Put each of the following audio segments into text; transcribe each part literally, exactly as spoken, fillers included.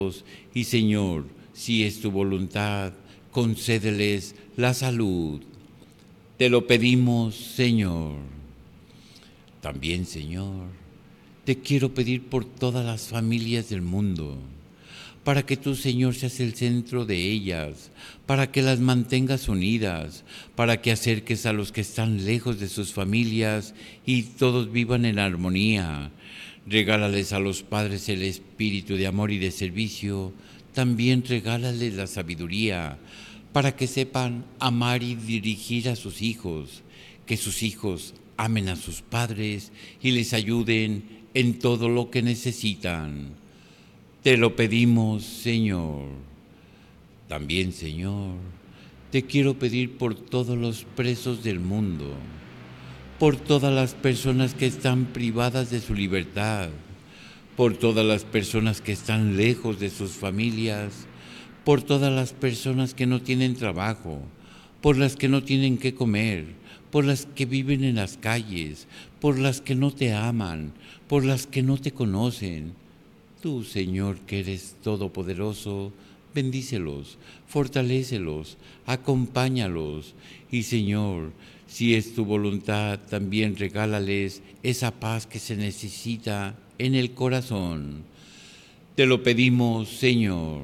y Señor, si es tu voluntad, concédeles la salud. Te lo pedimos, Señor. También, Señor, te quiero pedir por todas las familias del mundo, para que tú, Señor, seas el centro de ellas, para que las mantengas unidas, para que acerques a los que están lejos de sus familias y todos vivan en armonía. Regálales a los padres el espíritu de amor y de servicio, también regálales la sabiduría, para que sepan amar y dirigir a sus hijos, que sus hijos amen a sus padres y les ayuden en todo lo que necesitan. Te lo pedimos, Señor. También, Señor, te quiero pedir por todos los presos del mundo, por todas las personas que están privadas de su libertad, por todas las personas que están lejos de sus familias, por todas las personas que no tienen trabajo, por las que no tienen qué comer, por las que viven en las calles, por las que no te aman, por las que no te conocen. Tú, Señor, que eres todopoderoso, bendícelos, fortalécelos, acompáñalos. Y, Señor, si es tu voluntad, también regálales esa paz que se necesita en el corazón. Te lo pedimos, Señor.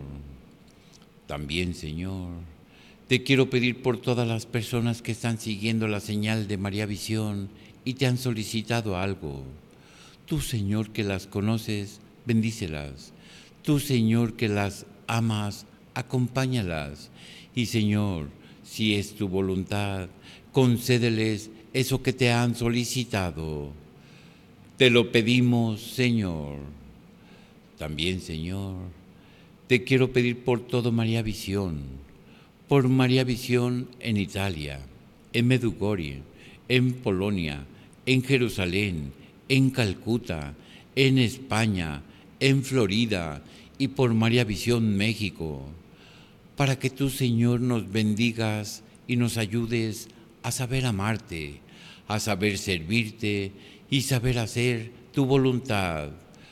También, Señor, te quiero pedir por todas las personas que están siguiendo la señal de María Visión y te han solicitado algo. Tú, Señor, que las conoces, bendícelas. Tú, Señor, que las amas, acompáñalas. Y, Señor, si es tu voluntad, concédeles eso que te han solicitado. Te lo pedimos, Señor. También, Señor, te quiero pedir por todo María Visión, por María Visión en Italia, en Medjugorje, en Polonia, en Jerusalén, en Calcuta, en España, en Florida y por María Visión México, para que tú, Señor, nos bendigas y nos ayudes a saber amarte, a saber servirte y saber hacer tu voluntad.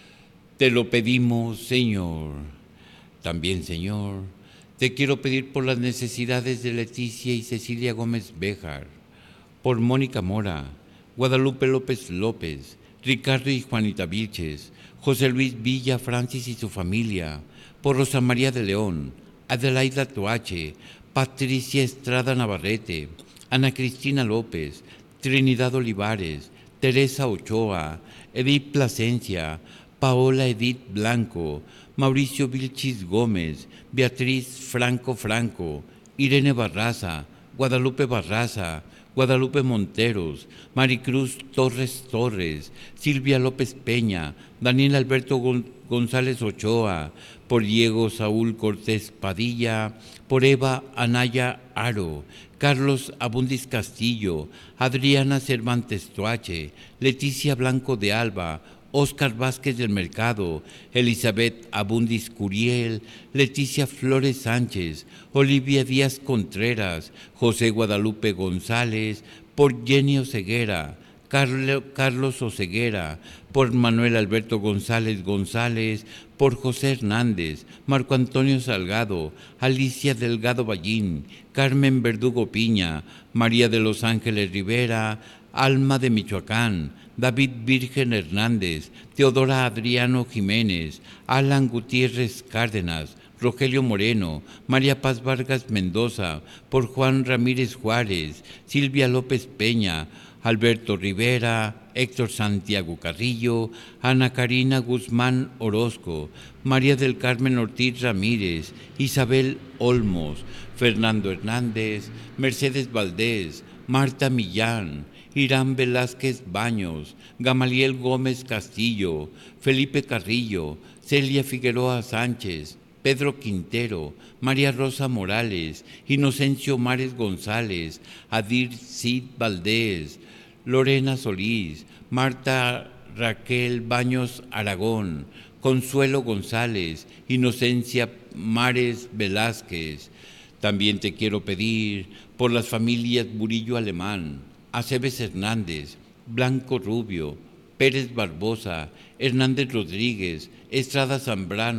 Te lo pedimos, Señor. También, Señor, te quiero pedir por las necesidades de Leticia y Cecilia Gómez Béjar, por Mónica Mora, Guadalupe López López, Ricardo y Juanita Vilches, José Luis Villa Francis y su familia, por Rosa María de León, Adelaida Toache, Patricia Estrada Navarrete, Ana Cristina López, Trinidad Olivares, Teresa Ochoa, Edith Plasencia, Paola Edith Blanco, Mauricio Vilchis Gómez, Beatriz Franco Franco, Irene Barraza, Guadalupe Barraza, Guadalupe Monteros, Maricruz Torres Torres, Silvia López Peña, Daniel Alberto González Ochoa, por Diego Saúl Cortés Padilla, por Eva Anaya Aro, Carlos Abundis Castillo, Adriana Cervantes Toache, Leticia Blanco de Alba, Óscar Vázquez del Mercado, Elizabeth Abundis Curiel, Leticia Flores Sánchez, Olivia Díaz Contreras, José Guadalupe González, por Jenny Oseguera, Carlo, Carlos Oseguera, por Manuel Alberto González González, por José Hernández, Marco Antonio Salgado, Alicia Delgado Ballín, Carmen Verdugo Piña, María de los Ángeles Rivera, Alma de Michoacán, David Virgen Hernández, Teodora Adriano Jiménez, Alan Gutiérrez Cárdenas, Rogelio Moreno, María Paz Vargas Mendoza, por Juan Ramírez Juárez, Silvia López Peña, Alberto Rivera, Héctor Santiago Carrillo, Ana Karina Guzmán Orozco, María del Carmen Ortiz Ramírez, Isabel Olmos, Fernando Hernández, Mercedes Valdés, Marta Millán, Irán Velázquez Baños, Gamaliel Gómez Castillo, Felipe Carrillo, Celia Figueroa Sánchez, Pedro Quintero, María Rosa Morales, Inocencio Mares González, Adir Cid Valdés, Lorena Solís, Marta Raquel Baños Aragón, Consuelo González, Inocencia Mares Velázquez. También te quiero pedir por las familias Burillo Alemán, Aceves Hernández, Blanco Rubio, Pérez Barbosa, Hernández Rodríguez, Estrada Zambrano,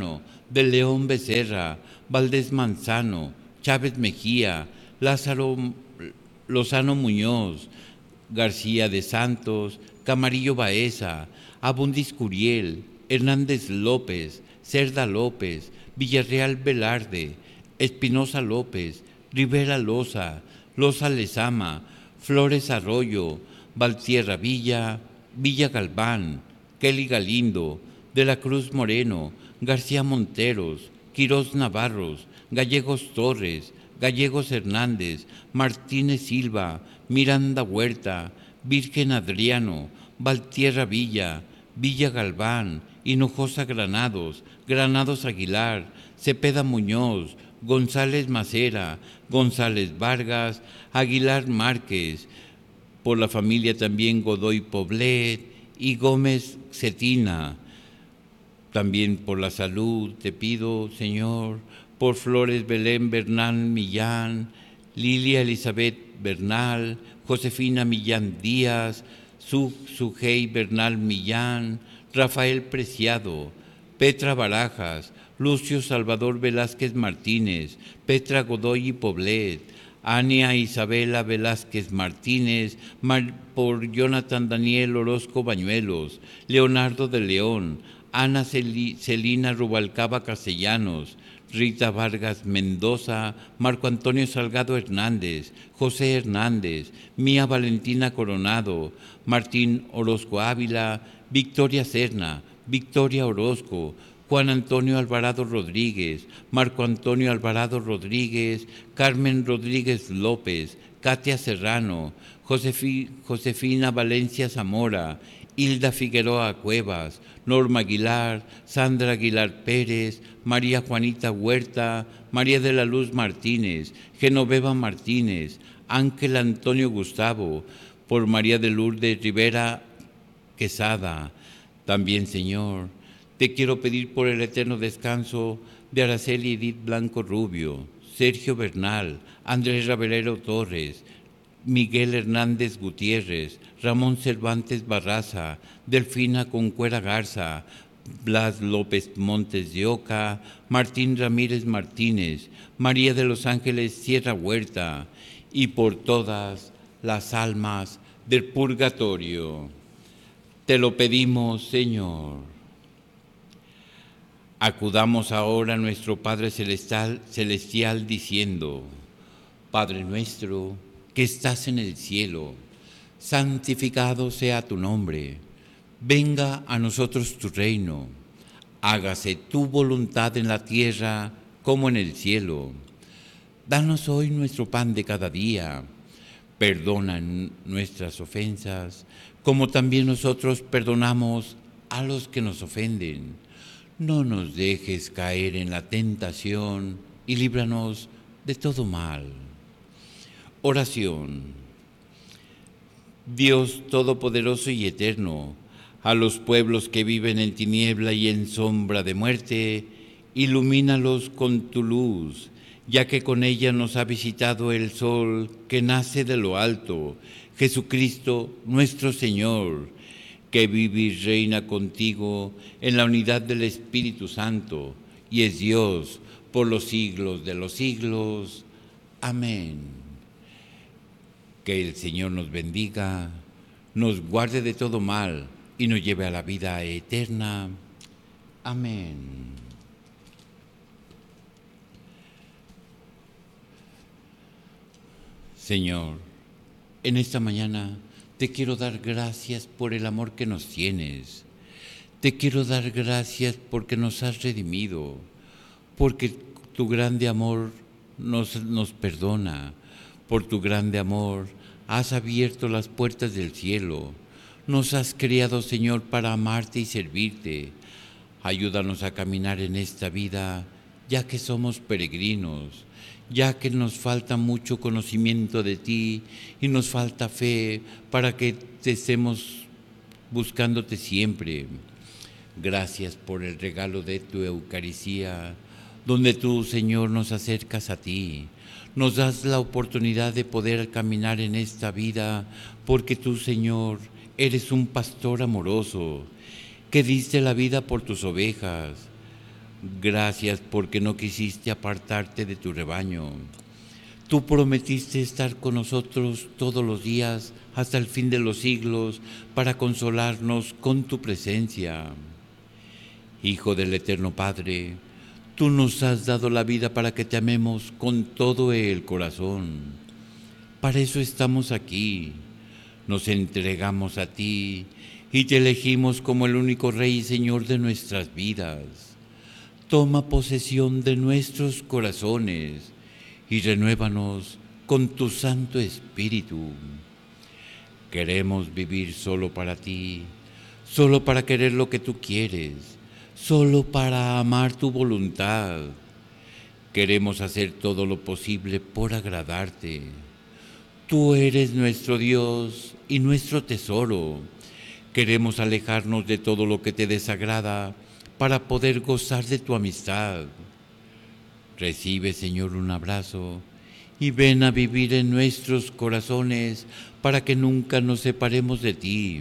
del León Becerra, Valdés Manzano, Chávez Mejía, Lázaro Lozano Muñoz, García de Santos, Camarillo Baeza, Abundis Curiel, Hernández López, Cerda López, Villarreal Velarde, Espinosa López, Rivera Loza, Loza Lezama, Flores Arroyo, Valtierra Villa, Villa Galván, Kelly Galindo, De la Cruz Moreno, García Monteros, Quirós Navarros, Gallegos Torres, Gallegos Hernández, Martínez Silva, Miranda Huerta, Virgen Adriano, Valtierra Villa, Villa Galván, Hinojosa Granados, Granados Aguilar, Cepeda Muñoz, González Macera, González Vargas, Aguilar Márquez, por la familia también Godoy Poblet y Gómez Cetina. También por la salud te pido, Señor, por Flores Belén Bernal Millán, Lilia Elizabeth Bernal, Josefina Millán Díaz, Su Sujei Bernal Millán, Rafael Preciado, Petra Barajas, Lucio Salvador Velázquez Martínez, Petra Godoy y Poblet, Ania Isabela Velázquez Martínez, Mar por Jonathan Daniel Orozco Bañuelos, Leonardo de León, Ana Cel Celina Rubalcaba Castellanos, Rita Vargas Mendoza, Marco Antonio Salgado Hernández, José Hernández, Mía Valentina Coronado, Martín Orozco Ávila, Victoria Serna, Victoria Orozco, Juan Antonio Alvarado Rodríguez, Marco Antonio Alvarado Rodríguez, Carmen Rodríguez López, Katia Serrano, Josefi, Josefina Valencia Zamora, Hilda Figueroa Cuevas, Norma Aguilar, Sandra Aguilar Pérez, María Juanita Huerta, María de la Luz Martínez, Genoveva Martínez, Ángel Antonio Gustavo, por María de Lourdes Rivera Quesada. También, Señor, te quiero pedir por el eterno descanso de Araceli Edith Blanco Rubio, Sergio Bernal, Andrés Ravelero Torres, Miguel Hernández Gutiérrez, Ramón Cervantes Barraza, Delfina Concuera Garza, Blas López Montes de Oca, Martín Ramírez Martínez, María de los Ángeles Sierra Huerta, y por todas las almas del purgatorio. Te lo pedimos, Señor. Acudamos ahora a nuestro Padre Celestial, celestial diciendo: Padre nuestro, que estás en el cielo, santificado sea tu nombre. Venga a nosotros tu reino. Hágase tu voluntad en la tierra como en el cielo. Danos hoy nuestro pan de cada día. Perdona nuestras ofensas, como también nosotros perdonamos a los que nos ofenden. No nos dejes caer en la tentación y líbranos de todo mal. Oración. Dios Todopoderoso y Eterno, a los pueblos que viven en tiniebla y en sombra de muerte, ilumínalos con tu luz, ya que con ella nos ha visitado el sol que nace de lo alto, Jesucristo nuestro Señor, que vive y reina contigo en la unidad del Espíritu Santo, y es Dios por los siglos de los siglos. Amén. Que el Señor nos bendiga, nos guarde de todo mal y nos lleve a la vida eterna. Amén. Señor, en esta mañana te quiero dar gracias por el amor que nos tienes. Te quiero dar gracias porque nos has redimido, porque tu grande amor nos, nos perdona. Por tu grande amor has abierto las puertas del cielo. Nos has creado, Señor, para amarte y servirte. Ayúdanos a caminar en esta vida, ya que somos peregrinos, ya que nos falta mucho conocimiento de ti y nos falta fe para que te estemos buscándote siempre. Gracias por el regalo de tu Eucaristía, donde tú, Señor, nos acercas a ti. Nos das la oportunidad de poder caminar en esta vida, porque tú, Señor, eres un pastor amoroso, que diste la vida por tus ovejas. Gracias porque no quisiste apartarte de tu rebaño. Tú prometiste estar con nosotros todos los días hasta el fin de los siglos para consolarnos con tu presencia. Hijo del Eterno Padre, tú nos has dado la vida para que te amemos con todo el corazón. Para eso estamos aquí. Nos entregamos a ti y te elegimos como el único Rey y Señor de nuestras vidas. Toma posesión de nuestros corazones y renuévanos con tu Santo Espíritu. Queremos vivir solo para ti, solo para querer lo que tú quieres, solo para amar tu voluntad. Queremos hacer todo lo posible por agradarte. Tú eres nuestro Dios y nuestro tesoro. Queremos alejarnos de todo lo que te desagrada para poder gozar de tu amistad. Recibe, Señor, un abrazo y ven a vivir en nuestros corazones para que nunca nos separemos de ti.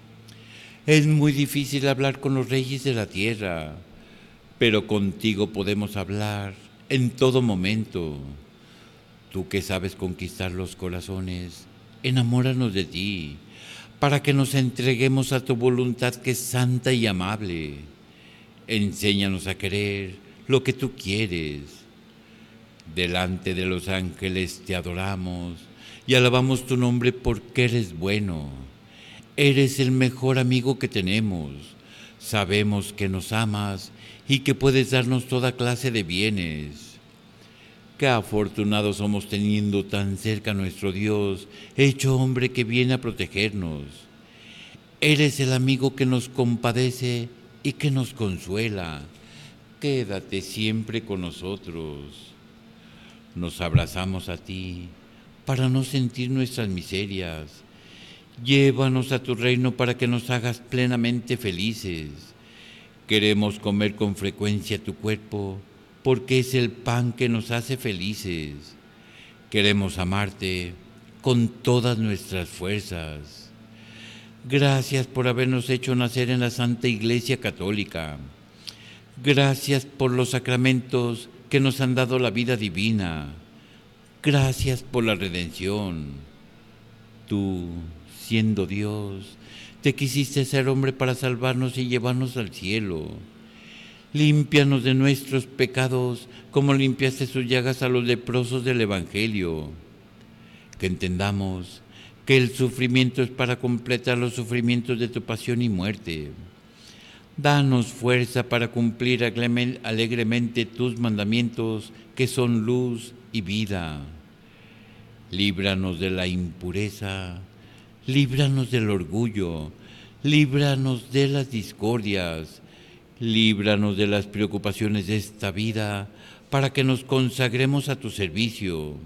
Es muy difícil hablar con los reyes de la tierra, pero contigo podemos hablar en todo momento. Tú que sabes conquistar los corazones, enamóranos de ti, para que nos entreguemos a tu voluntad que es santa y amable. Enséñanos a querer lo que tú quieres. Delante de los ángeles te adoramos y alabamos tu nombre porque eres bueno. Eres el mejor amigo que tenemos. Sabemos que nos amas y que puedes darnos toda clase de bienes. Qué afortunados somos teniendo tan cerca a nuestro Dios, hecho hombre que viene a protegernos. Eres el amigo que nos compadece y que nos consuela. Quédate siempre con nosotros. Nos abrazamos a ti para no sentir nuestras miserias. Llévanos a tu reino para que nos hagas plenamente felices. Queremos comer con frecuencia tu cuerpo porque es el pan que nos hace felices. Queremos amarte con todas nuestras fuerzas. Gracias por habernos hecho nacer en la Santa Iglesia Católica. Gracias por los sacramentos que nos han dado la vida divina. Gracias por la redención. Tú, siendo Dios, te quisiste ser hombre para salvarnos y llevarnos al cielo. Límpianos de nuestros pecados como limpiaste sus llagas a los leprosos del Evangelio. Que entendamos que el sufrimiento es para completar los sufrimientos de tu pasión y muerte. Danos fuerza para cumplir alegremente tus mandamientos, que son luz y vida. Líbranos de la impureza, líbranos del orgullo, líbranos de las discordias, líbranos de las preocupaciones de esta vida, para que nos consagremos a tu servicio.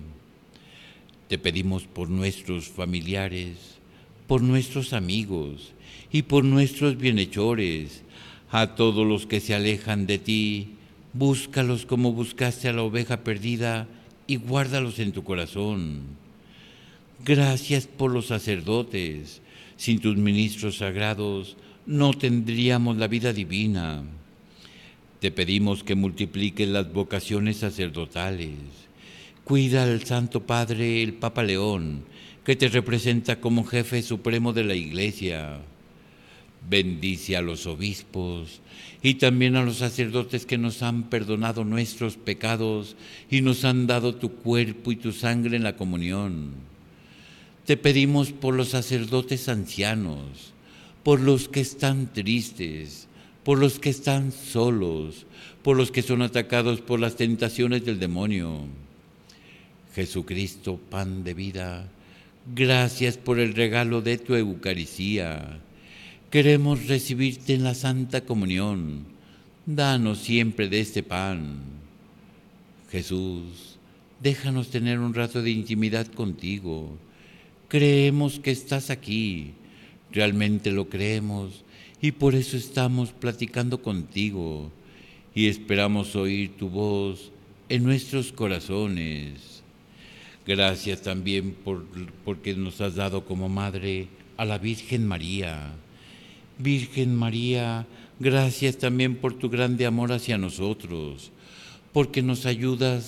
Te pedimos por nuestros familiares, por nuestros amigos y por nuestros bienhechores, a todos los que se alejan de ti, búscalos como buscaste a la oveja perdida y guárdalos en tu corazón. Gracias por los sacerdotes. Sin tus ministros sagrados no tendríamos la vida divina. Te pedimos que multipliques las vocaciones sacerdotales. Cuida al Santo Padre, el Papa León, que te representa como jefe supremo de la Iglesia. Bendice a los obispos y también a los sacerdotes que nos han perdonado nuestros pecados y nos han dado tu cuerpo y tu sangre en la comunión. Te pedimos por los sacerdotes ancianos, por los que están tristes, por los que están solos, por los que son atacados por las tentaciones del demonio. Jesucristo, pan de vida, gracias por el regalo de tu Eucaristía. Queremos recibirte en la Santa Comunión. Danos siempre de este pan. Jesús, déjanos tener un rato de intimidad contigo. Creemos que estás aquí, realmente lo creemos y por eso estamos platicando contigo y esperamos oír tu voz en nuestros corazones. Gracias también por, porque nos has dado como madre a la Virgen María. Virgen María, Gracias también por tu grande amor hacia nosotros, porque nos ayudas